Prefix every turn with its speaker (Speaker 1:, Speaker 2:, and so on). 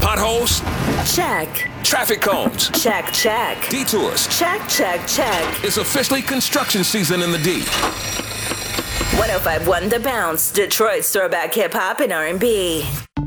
Speaker 1: Potholes?
Speaker 2: Check.
Speaker 1: Traffic cones?
Speaker 2: Check, check.
Speaker 1: Detours?
Speaker 2: Check, check, check.
Speaker 1: It's officially construction season in the D.
Speaker 2: 105.1 The Bounce, Detroit's throwback hip-hop and R&B.